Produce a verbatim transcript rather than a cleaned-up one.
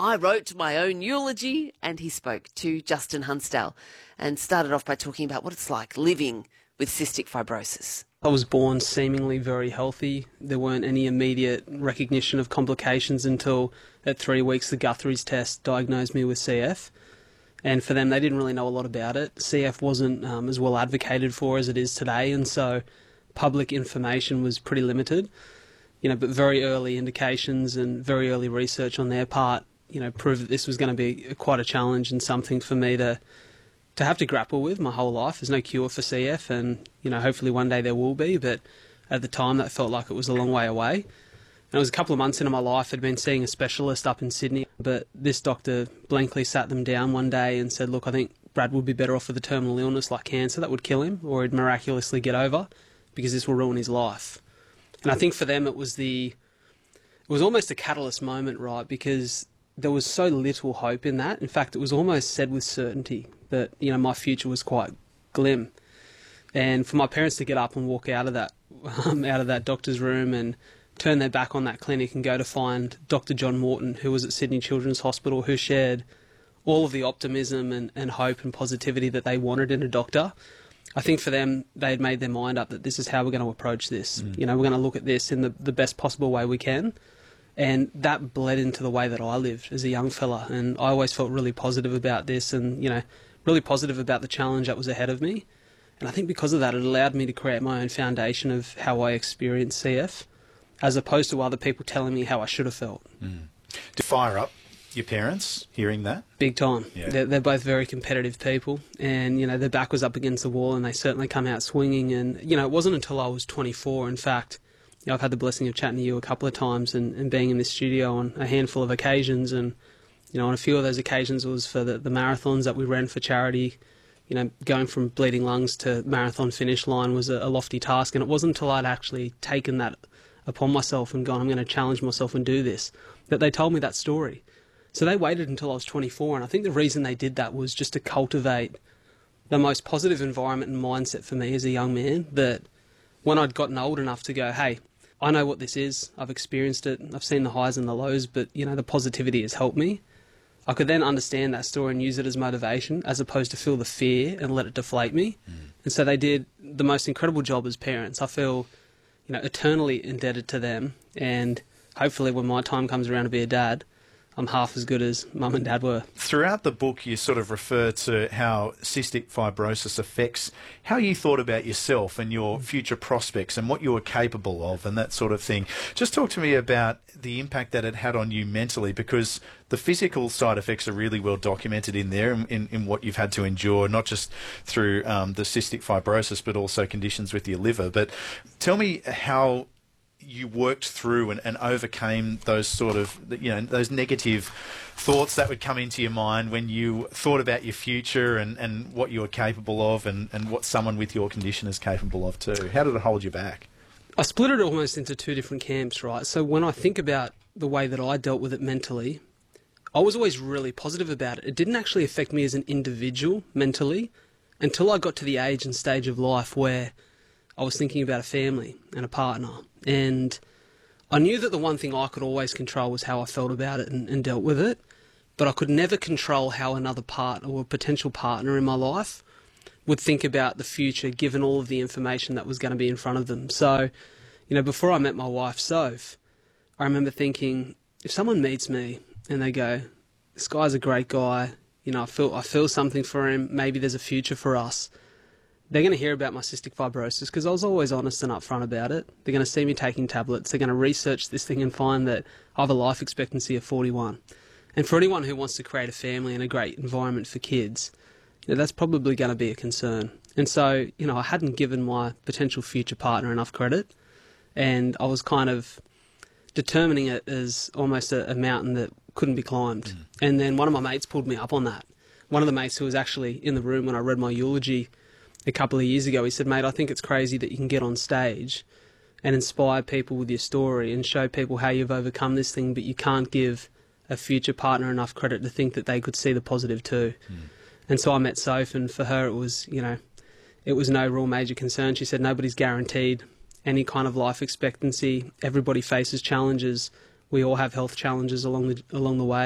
I wrote my own eulogy, and he spoke to Justin Hunsdale and started off by talking about what it's like living with cystic fibrosis. I was born seemingly very healthy. There weren't any immediate recognition of complications until at three weeks the Guthrie's test diagnosed me with C F. And for them, they didn't really know a lot about it. C F wasn't um, as well advocated for as it is today, and so public information was pretty limited. You know, but very early indications and very early research on their part, you know, proved that this was going to be quite a challenge and something for me to to have to grapple with my whole life. There's no cure for C F, and, you know, hopefully one day there will be, but at the time that felt like it was a long way away. And it was a couple of months into my life. I'd been seeing a specialist up in Sydney, but this doctor blankly sat them down one day and said, look, I think Brad would be better off with a terminal illness like cancer that would kill him, or he'd miraculously get over, because this will ruin his life. And I think for them it was the, it was almost a catalyst moment, right, because there was so little hope in that. In fact, it was almost said with certainty that, you know, my future was quite glim. And for my parents to get up and walk out of that, um, out of that doctor's room and turn their back on that clinic and go to find Doctor John Morton, who was at Sydney Children's Hospital, who shared all of the optimism and, and hope and positivity that they wanted in a doctor. I think for them, they had made their mind up that this is how we're going to approach this. Mm. You know, we're going to look at this in the, the best possible way we can. And that bled into the way that I lived as a young fella. And I always felt really positive about this and, you know, really positive about the challenge that was ahead of me. And I think because of that, it allowed me to create my own foundation of how I experienced C F, as opposed to other people telling me how I should have felt. Mm. To fire up your parents hearing that? Big time. Yeah. They're, they're both very competitive people, and, you know, their back was up against the wall and they certainly come out swinging. And, you know, it wasn't until I was twenty-four, in fact, you know, I've had the blessing of chatting to you a couple of times and, and being in this studio on a handful of occasions, and, you know, on a few of those occasions it was for the, the marathons that we ran for charity. You know, going from bleeding lungs to marathon finish line was a, a lofty task, and it wasn't until I'd actually taken that upon myself and gone, I'm going to challenge myself and do this, that they told me that story. So they waited until I was twenty-four, and I think the reason they did that was just to cultivate the most positive environment and mindset for me as a young man, that when I'd gotten old enough to go, hey, I know what this is, I've experienced it, I've seen the highs and the lows, but, you know, the positivity has helped me. I could then understand that story and use it as motivation, as opposed to feel the fear and let it deflate me. Mm. And so they did the most incredible job as parents. I feel, you know, eternally indebted to them, and hopefully when my time comes around to be a dad, I'm half as good as mum and dad were. Throughout the book, you sort of refer to how cystic fibrosis affects how you thought about yourself and your future prospects and what you were capable of and that sort of thing. Just talk to me about the impact that it had on you mentally, because the physical side effects are really well documented in there, in, in, in what you've had to endure, not just through um, the cystic fibrosis, but also conditions with your liver. But tell me how you worked through and, and overcame those sort of, you know, those negative thoughts that would come into your mind when you thought about your future and, and what you were capable of and, and what someone with your condition is capable of too. How did it hold you back? I split it almost into two different camps, right? So when I think about the way that I dealt with it mentally, I was always really positive about it. It didn't actually affect me as an individual mentally until I got to the age and stage of life where I was thinking about a family and a partner. And I knew that the one thing I could always control was how I felt about it and, and dealt with it, but I could never control how another partner or a potential partner in my life would think about the future, given all of the information that was going to be in front of them. So, you know, before I met my wife, Soph, I remember thinking, if someone meets me and they go, this guy's a great guy, you know, I feel, I feel something for him, maybe there's a future for us, they're going to hear about my cystic fibrosis because I was always honest and upfront about it. They're going to see me taking tablets. They're going to research this thing and find that I have a life expectancy of forty-one. And for anyone who wants to create a family and a great environment for kids, you know, that's probably going to be a concern. And so, you know, I hadn't given my potential future partner enough credit, and I was kind of determining it as almost a, a mountain that couldn't be climbed. Mm. And then one of my mates pulled me up on that. One of the mates who was actually in the room when I read my eulogy a couple of years ago, he said, mate, I think it's crazy that you can get on stage and inspire people with your story and show people how you've overcome this thing, but you can't give a future partner enough credit to think that they could see the positive too. Mm. And so I met Soph, and for her it was, you know, it was no real major concern. She said nobody's guaranteed any kind of life expectancy. Everybody faces challenges. We all have health challenges along the, along the way.